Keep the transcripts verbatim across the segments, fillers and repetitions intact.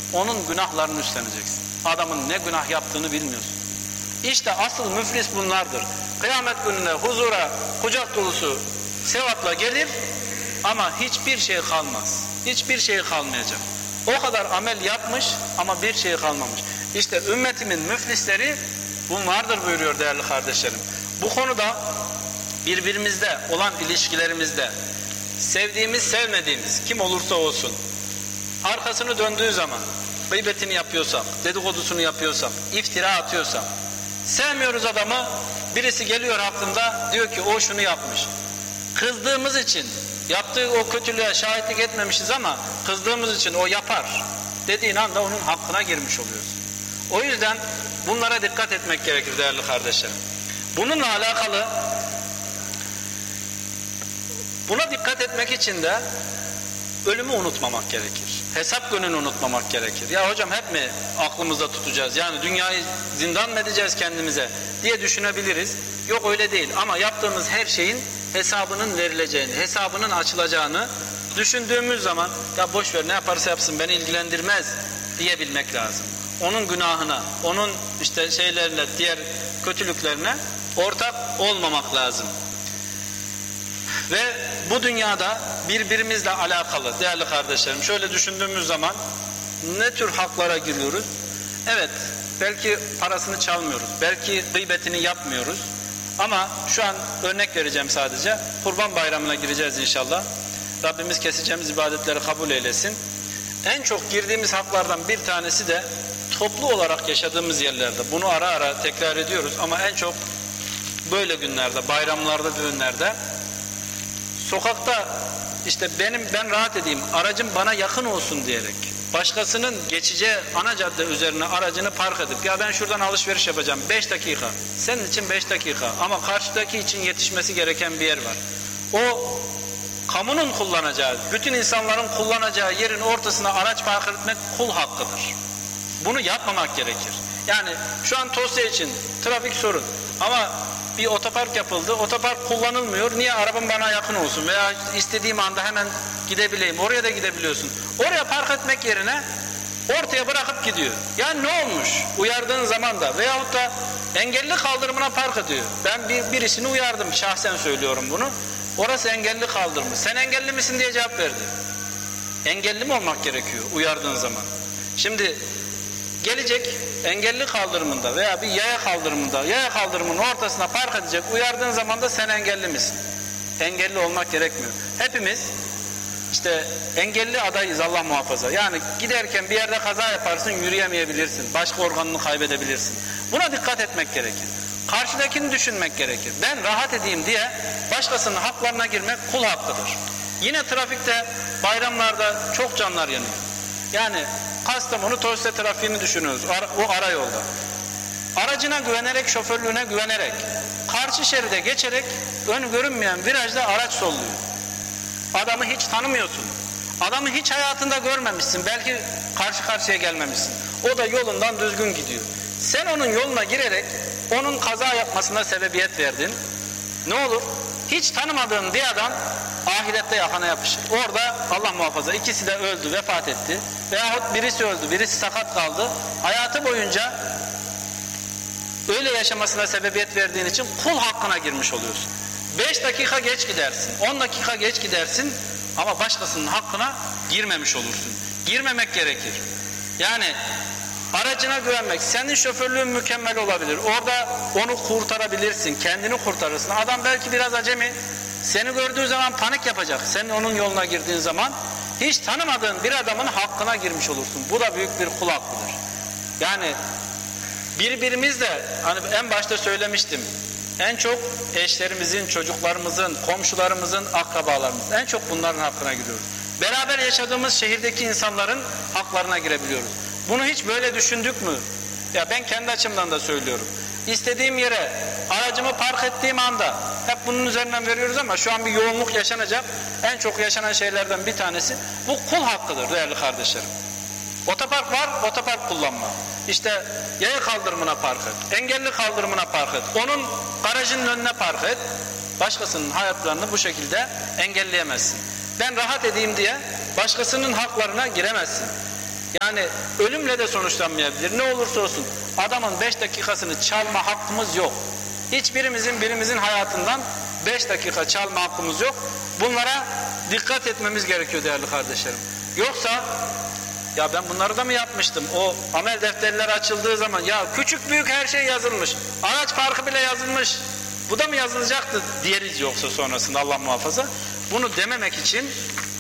onun günahlarını üstleneceksin. Adamın ne günah yaptığını bilmiyorsun. İşte asıl müflis bunlardır. Kıyamet gününe huzura kucak dolusu sevapla gelir ama hiçbir şey kalmaz. Hiçbir şey kalmayacak. O kadar amel yapmış ama bir şey kalmamış. İşte ümmetimin müflisleri bunlardır buyuruyor değerli kardeşlerim. Bu konuda birbirimizde olan ilişkilerimizde sevdiğimiz sevmediğimiz kim olursa olsun arkasını döndüğü zaman gıybetini yapıyorsak, dedikodusunu yapıyorsak, iftira atıyorsak, sevmiyoruz adamı, birisi geliyor hakkında diyor ki o şunu yapmış. Kızdığımız için yaptığı o kötülüğe şahitlik etmemişiz ama kızdığımız için o yapar dediğin anda onun hakkına girmiş oluyoruz. O yüzden bunlara dikkat etmek gerekir değerli kardeşlerim. Bununla alakalı buna dikkat etmek için de ölümü unutmamak gerekir. Hesap gününü unutmamak gerekir. Ya hocam hep mi aklımızda tutacağız? Yani dünyayı zindan mı edeceğiz kendimize diye düşünebiliriz. Yok öyle değil ama yaptığımız her şeyin hesabının verileceğini, hesabının açılacağını düşündüğümüz zaman ya boş ver ne yaparsa yapsın beni ilgilendirmez diyebilmek lazım. Onun günahına, onun işte şeylerine, diğer kötülüklerine ortak olmamak lazım. Ve bu dünyada birbirimizle alakalı değerli kardeşlerim şöyle düşündüğümüz zaman ne tür haklara giriyoruz? Evet belki parasını çalmıyoruz, belki gıybetini yapmıyoruz ama şu an örnek vereceğim sadece. Kurban Bayramı'na gireceğiz inşallah. Rabbimiz keseceğimiz ibadetleri kabul eylesin. En çok girdiğimiz haklardan bir tanesi de toplu olarak yaşadığımız yerlerde. Bunu ara ara tekrar ediyoruz ama en çok böyle günlerde, bayramlarda, düğünlerde sokakta işte benim ben rahat edeyim, aracım bana yakın olsun diyerek başkasının geçeceği ana cadde üzerine aracını park edip ya ben şuradan alışveriş yapacağım beş dakika, senin için beş dakika ama karşıdaki için yetişmesi gereken bir yer var. O kamunun kullanacağı, bütün insanların kullanacağı yerin ortasına araç park etmek kul hakkıdır. Bunu yapmamak gerekir. Yani şu an Tosya için trafik sorun ama bir otopark yapıldı, otopark kullanılmıyor. Niye? Arabam bana yakın olsun veya istediğim anda hemen gidebileyim. Oraya da gidebiliyorsun. Oraya park etmek yerine ortaya bırakıp gidiyor. Yani ne olmuş? Uyardığın zaman da veyahut da engelli kaldırımına park ediyor. Ben bir, birisini uyardım, şahsen söylüyorum bunu. Orası engelli kaldırımı. Sen engelli misin diye cevap verdi. Engelli mi olmak gerekiyor uyardığın zaman? Şimdi gelecek engelli kaldırımında veya bir yaya kaldırımında, yaya kaldırımının ortasına park edecek, uyardığın zaman da sen engelli misin? Engelli olmak gerekmiyor. Hepimiz işte engelli adayız Allah muhafaza. Yani giderken bir yerde kaza yaparsın, yürüyemeyebilirsin, başka organını kaybedebilirsin. Buna dikkat etmek gerekir. Karşıdakini düşünmek gerekir. Ben rahat edeyim diye başkasının haklarına girmek kul hakkıdır. Yine trafikte, bayramlarda çok canlar yanıyor. Yani Kastamonu Tosya trafiğini düşünüyoruz o ara yolda. Aracına güvenerek, şoförlüğüne güvenerek, karşı şeride geçerek ön görünmeyen virajda araç solluyor. Adamı hiç tanımıyorsun. Adamı hiç hayatında görmemişsin. Belki karşı karşıya gelmemişsin. O da yolundan düzgün gidiyor. Sen onun yoluna girerek onun kaza yapmasına sebebiyet verdin. Ne olur? Hiç tanımadığın bir adam ahirette yakana yapışır. Orada Allah muhafaza ikisi de öldü, vefat etti. Veyahut birisi öldü, birisi sakat kaldı. Hayatı boyunca öyle yaşamasına sebebiyet verdiğin için kul hakkına girmiş oluyorsun. Beş dakika geç gidersin, on dakika geç gidersin ama başkasının hakkına girmemiş olursun. Girmemek gerekir. Yani aracına güvenmek, senin şoförlüğün mükemmel olabilir. Orada onu kurtarabilirsin, kendini kurtarırsın. Adam belki biraz acemi, seni gördüğü zaman panik yapacak. Sen onun yoluna girdiğin zaman hiç tanımadığın bir adamın hakkına girmiş olursun. Bu da büyük bir kul hakkıdır. Yani birbirimizle, hani en başta söylemiştim, en çok eşlerimizin, çocuklarımızın, komşularımızın, akrabalarımızın, en çok bunların hakkına giriyoruz. Beraber yaşadığımız şehirdeki insanların haklarına girebiliyoruz. Bunu hiç böyle düşündük mü? Ya ben kendi açımdan da söylüyorum. İstediğim yere aracımı park ettiğim anda, hep bunun üzerinden veriyoruz ama şu an bir yoğunluk yaşanacak. En çok yaşanan şeylerden bir tanesi bu kul hakkıdır değerli kardeşlerim. Otopark var, otopark kullanma. İşte yaya kaldırımına park et, engelli kaldırımına park et, onun garajının önüne park et. Başkasının hayatlarını bu şekilde engelleyemezsin. Ben rahat edeyim diye başkasının haklarına giremezsin. Yani ölümle de sonuçlanmayabilir. Ne olursa olsun adamın beş dakikasını çalma hakkımız yok. Hiçbirimizin birimizin hayatından beş dakika çalma hakkımız yok. Bunlara dikkat etmemiz gerekiyor değerli kardeşlerim. Yoksa ya ben bunları da mı yapmıştım? O amel defterleri açıldığı zaman ya küçük büyük her şey yazılmış. Araç parkı bile yazılmış. Bu da mı yazılacaktı diyeriz yoksa sonrasında, Allah muhafaza. Bunu dememek için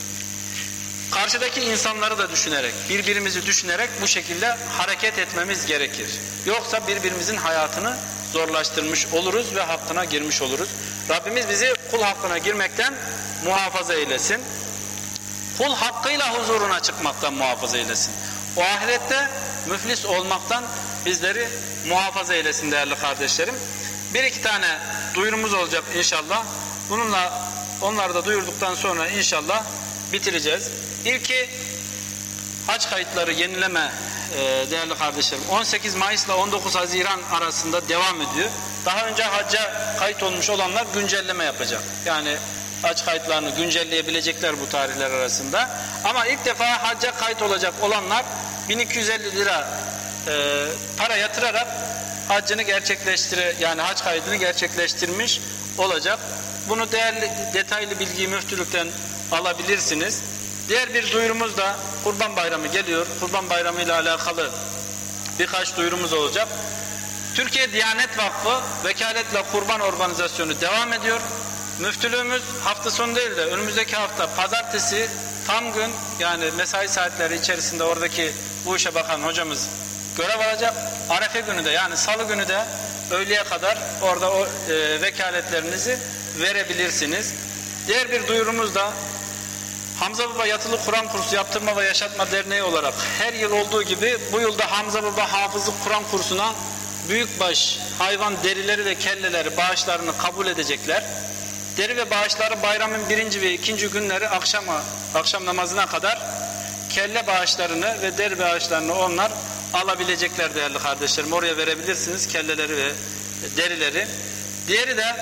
karşıdaki insanları da düşünerek, birbirimizi düşünerek bu şekilde hareket etmemiz gerekir. Yoksa birbirimizin hayatını zorlaştırmış oluruz ve hakkına girmiş oluruz. Rabbimiz bizi kul hakkına girmekten muhafaza eylesin. Kul hakkıyla huzuruna çıkmaktan muhafaza eylesin. O ahirette müflis olmaktan bizleri muhafaza eylesin değerli kardeşlerim. Bir iki tane duyurumuz olacak inşallah. Bununla onları da duyurduktan sonra inşallah bitireceğiz. İlki hac kayıtları yenileme e, değerli kardeşlerim. on sekiz Mayıs ile on dokuz Haziran arasında devam ediyor. Daha önce hacca kayıt olmuş olanlar güncelleme yapacak. Yani hac kayıtlarını güncelleyebilecekler bu tarihler arasında. Ama ilk defa hacca kayıt olacak olanlar bin iki yüz elli lira e, para yatırarak haccını gerçekleştire, yani hac kaydını gerçekleştirmiş olacak. Bunu değerli detaylı bilgiyi müftülükten alabilirsiniz. Diğer bir duyurumuz da Kurban Bayramı geliyor. Kurban Bayramı ile alakalı birkaç duyurumuz olacak. Türkiye Diyanet Vakfı vekaletle kurban organizasyonu devam ediyor. Müftülüğümüz hafta sonu değil de önümüzdeki hafta pazartesi tam gün, yani mesai saatleri içerisinde oradaki bu işe bakan hocamız görev alacak. Arefe günü de, yani salı günü de öğleye kadar orada o e, vekaletlerinizi verebilirsiniz. Diğer bir duyurumuz da Hamza Baba Yatılı Kur'an Kursu Yaptırma ve Yaşatma Derneği olarak her yıl olduğu gibi bu yılda Hamza Baba Hafızlık Kur'an Kursu'na büyükbaş hayvan derileri ve kelleleri bağışlarını kabul edecekler. Deri ve bağışları bayramın birinci ve ikinci günleri akşama, akşam namazına kadar kelle bağışlarını ve deri bağışlarını onlar alabilecekler değerli kardeşlerim. Oraya verebilirsiniz kelleleri ve derileri. Diğeri de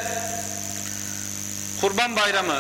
Kurban Bayramı,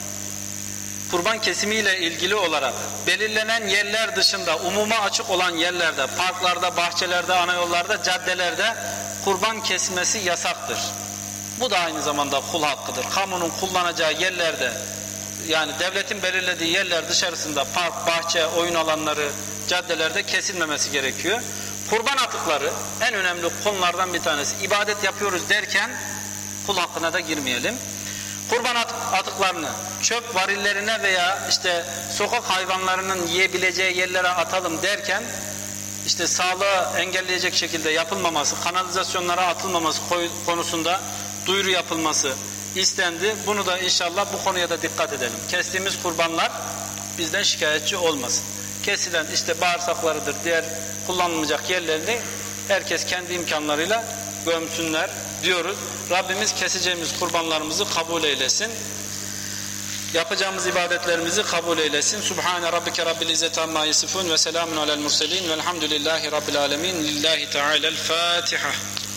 kurban kesimiyle ilgili olarak belirlenen yerler dışında umuma açık olan yerlerde, parklarda, bahçelerde, ana yollarda, caddelerde kurban kesmesi yasaktır. Bu da aynı zamanda kul hakkıdır. Kamunun kullanacağı yerlerde, yani devletin belirlediği yerler dışarısında park, bahçe, oyun alanları, caddelerde kesilmemesi gerekiyor. Kurban atıkları en önemli konulardan bir tanesi. İbadet yapıyoruz derken kul hakkına da girmeyelim. Kurban atıklarını çöp varillerine veya işte sokak hayvanlarının yiyebileceği yerlere atalım derken işte sağlığı engelleyecek şekilde yapılmaması, kanalizasyonlara atılmaması konusunda duyuru yapılması istendi. Bunu da inşallah bu konuya da dikkat edelim. Kestiğimiz kurbanlar bizden şikayetçi olmasın. Kesilen işte bağırsaklarıdır, diğer kullanılmayacak yerlerini herkes kendi imkanlarıyla gömsünler diyoruz. Rabbimiz keseceğimiz kurbanlarımızı kabul eylesin. Yapacağımız ibadetlerimizi kabul eylesin. Subhane rabbike rabbil izzeti amma yasifun ve selamun alel murselin velhamdülillahi rabbil alemin. Lillahi teala'l Fatiha.